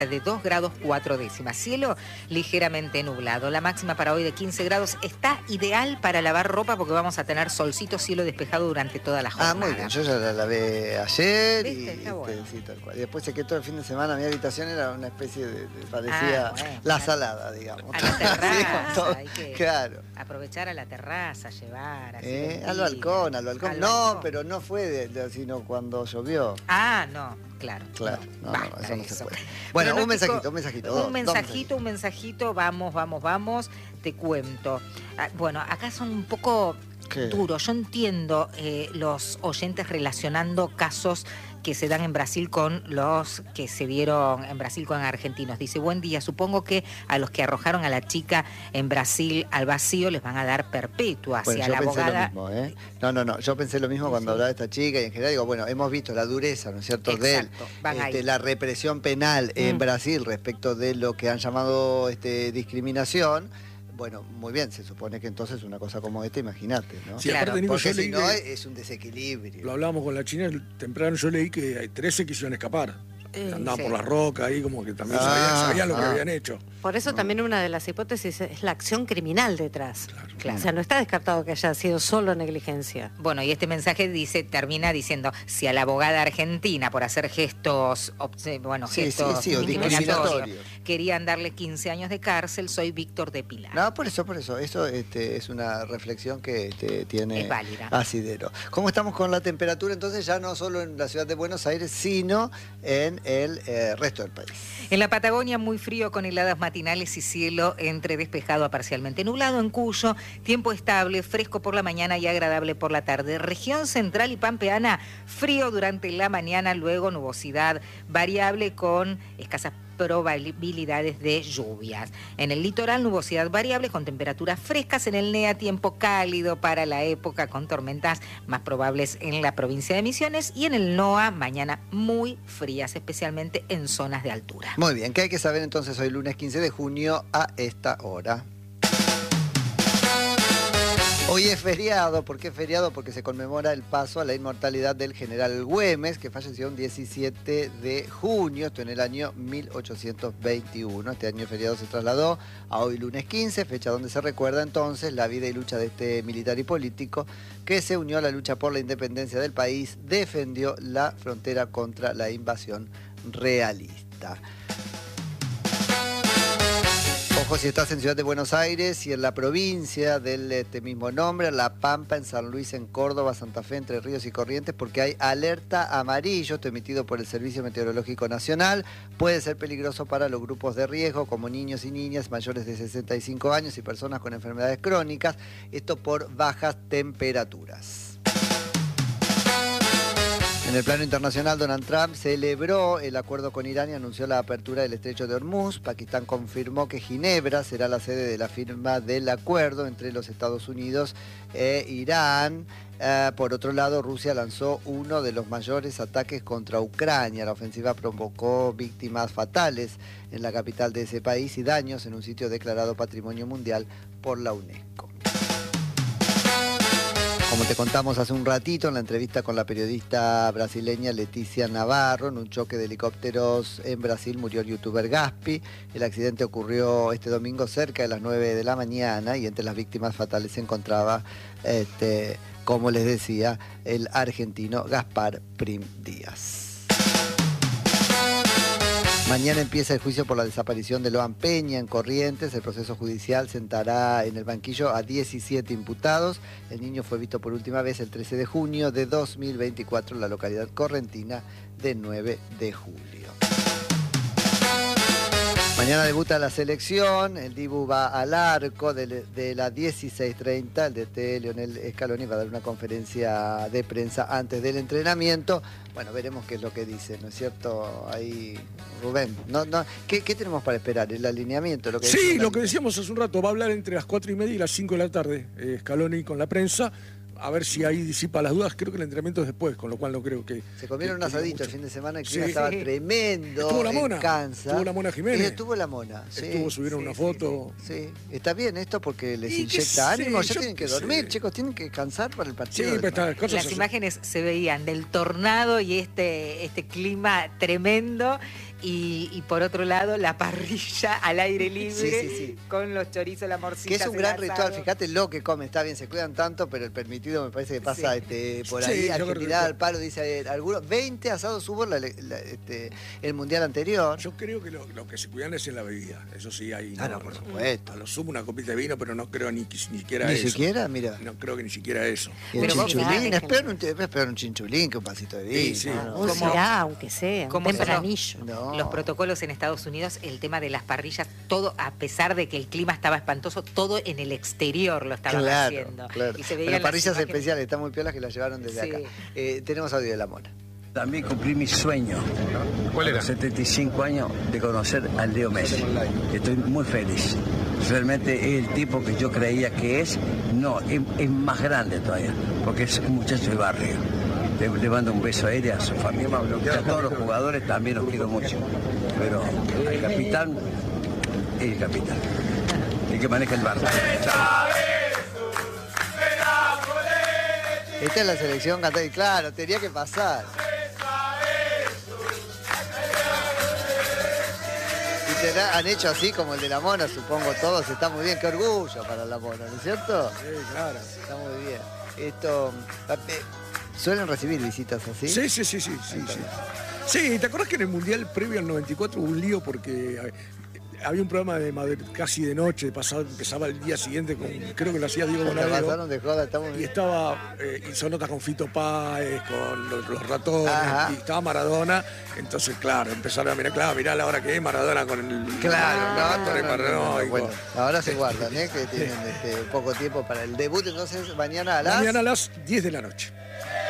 de 2 grados 4 décimas. Cielo ligeramente nublado. La máxima para hoy de 15 grados está ideal para lavar ropa porque vamos a tener solcito, cielo despejado durante toda la jornada. Ah, muy bien. Yo ya la lavé ayer. ¿Viste? Está bueno. Sí, tal cual. Y después sé que todo el fin de semana mi habitación era una especie de parecía la salada, digamos. A la terraza. Todo, hay que claro. aprovechar a la terraza, llevar. Al balcón. No, pero no fue sino cuando llovió. Ah, no. Claro. Claro, no, eso no se puede. Bueno, un mensajito. Vamos, te cuento. Bueno, acá son un poco duros. Yo entiendo los oyentes relacionando casos que se dan en Brasil con los que se dieron en Brasil con argentinos. Dice, buen día, supongo que a los que arrojaron a la chica en Brasil al vacío les van a dar perpetua. Bueno, si a yo la pensé abogada... lo mismo, No, yo pensé lo mismo cuando hablaba de esta chica y en general digo, bueno, hemos visto la dureza, ¿no es cierto?, Exacto, de la represión penal en Brasil respecto de lo que han llamado discriminación. Bueno, muy bien, se supone que entonces una cosa como esta, imagínate, ¿no? Sí, claro, aparte, Nico, porque yo si leí no que, es un desequilibrio. lo hablábamos con la China temprano, yo leí que hay 13 que quisieron escapar. Andaban por la roca ahí, como que también sabían lo que habían hecho. Por eso también una de las hipótesis es la acción criminal detrás. Claro. O sea, no está descartado que haya sido solo negligencia. Bueno, y este mensaje termina diciendo, si a la abogada argentina por hacer gestos, gestos discriminatorios, querían darle 15 años de cárcel, soy Víctor de Pilar. No, por eso. Eso es una reflexión que tiene es válida. Asidero. ¿Cómo estamos con la temperatura? Entonces ya no solo en la ciudad de Buenos Aires, sino en el resto del país. En la Patagonia muy frío con heladas matinales y cielo entre despejado a parcialmente nublado. En Cuyo, tiempo estable, fresco por la mañana y agradable por la tarde. Región central y pampeana, frío durante la mañana, luego nubosidad variable con escasas probabilidades de lluvias. En el litoral, nubosidad variable con temperaturas frescas. En el NEA, tiempo cálido para la época con tormentas más probables en la provincia de Misiones. Y en el NOA, mañana muy frías, especialmente en zonas de altura. Muy bien, ¿qué hay que saber entonces hoy lunes 15 de junio a esta hora? Hoy es feriado. ¿Por qué es feriado? Porque se conmemora el paso a la inmortalidad del general Güemes, que falleció un 17 de junio, esto en el año 1821. Este año feriado se trasladó a hoy lunes 15, fecha donde se recuerda entonces la vida y lucha de este militar y político que se unió a la lucha por la independencia del país, defendió la frontera contra la invasión realista. Ojo si estás en Ciudad de Buenos Aires y en la provincia del mismo nombre, La Pampa, en San Luis, en Córdoba, Santa Fe, Entre Ríos y Corrientes, porque hay alerta amarillo, esto emitido por el Servicio Meteorológico Nacional. Puede ser peligroso para los grupos de riesgo, como niños y niñas mayores de 65 años y personas con enfermedades crónicas, esto por bajas temperaturas. En el plano internacional, Donald Trump celebró el acuerdo con Irán y anunció la apertura del estrecho de Hormuz. Pakistán confirmó que Ginebra será la sede de la firma del acuerdo entre los Estados Unidos e Irán. Por otro lado, Rusia lanzó uno de los mayores ataques contra Ucrania. La ofensiva provocó víctimas fatales en la capital de ese país y daños en un sitio declarado Patrimonio Mundial por la UNESCO. Como te contamos hace un ratito en la entrevista con la periodista brasileña Leticia Navarro, en un choque de helicópteros en Brasil murió el youtuber Gaspi. El accidente ocurrió este domingo cerca de las 9 de la mañana y entre las víctimas fatales se encontraba, como les decía, el argentino Gaspar Prim Díaz. Mañana empieza el juicio por la desaparición de Loan Peña en Corrientes. El proceso judicial sentará en el banquillo a 17 imputados. El niño fue visto por última vez el 13 de junio de 2024 en la localidad correntina de 9 de julio. Mañana debuta la selección, el Dibu va al arco de la 16:30, el DT Leonel Scaloni va a dar una conferencia de prensa antes del entrenamiento. Bueno, veremos qué es lo que dice, ¿no es cierto? Ahí, Rubén, ¿Qué tenemos para esperar? ¿El alineamiento? Lo que decíamos hace un rato, va a hablar entre las 4:30 y las 5 de la tarde, Scaloni con la prensa. A ver si ahí disipa las dudas. Creo que el entrenamiento es después, con lo cual no creo que... Se comieron un asadito el fin de semana, el clima estaba tremendo. Estuvo la Mona. En Kansas. Estuvo la Mona Jiménez. Estuvo la Mona. Subieron una foto. Sí, está bien esto porque les inyecta ánimo. Ya tienen que dormir, chicos, tienen que descansar para el partido. Las imágenes se veían del tornado y este clima tremendo Y por otro lado, la parrilla al aire libre, sí. con los chorizos, la morcilla. Que es un gran ritual, fíjate lo que comen, está bien, se cuidan tanto, pero el permitido me parece que pasa por ahí, Argentina al palo, dice algunos, 20 asados hubo el mundial anterior. Yo creo que lo que se cuidan es en la bebida, eso sí hay. No, por supuesto. A lo sumo una copita de vino, pero no creo ni siquiera ¿Ni eso. ¿Ni siquiera? Mira. No creo que ni siquiera eso. Y el chinchulín, es peor un chinchulín que un vasito de vino. Sí. Un cirá, aunque sea, un tempranillo. Los protocolos en Estados Unidos, el tema de las parrillas, todo, a pesar de que el clima estaba espantoso, todo en el exterior lo estaban haciendo. Claro. Y se veían parrillas especiales, están muy piolas que las llevaron desde acá. Tenemos audio de la Mona. También cumplí mi sueño. ¿Cuál era? A los 75 años de conocer al Leo Messi. Estoy muy feliz. Realmente es el tipo que yo creía que es. No, es más grande todavía, porque es un muchacho de barrio. Le mando un beso a él y a su familia. A todos los jugadores también los quiero mucho. Pero el capitán es el capitán. El que maneja el barrio. Esta es la selección cantante, claro, tenía que pasar. Y han hecho así como el de la Mona, supongo todos, está muy bien, qué orgullo para la Mona, ¿no es cierto? Sí, claro. Está muy bien. ¿Suelen recibir visitas así? Sí. Sí, ¿te acuerdas que en el Mundial previo al 94 hubo un lío porque había un programa casi de noche, empezaba el día siguiente, creo que lo hacía Diego Bonadeo. Pasaron de joda, y estaba, hizo notas con Fito Páez, con los ratones, y estaba Maradona. Entonces, claro, empezaron a mirar, mirá la hora que es Maradona con el... Claro, bueno, ahora se guardan, que tienen poco tiempo para el debut, entonces mañana a las 10 de la noche.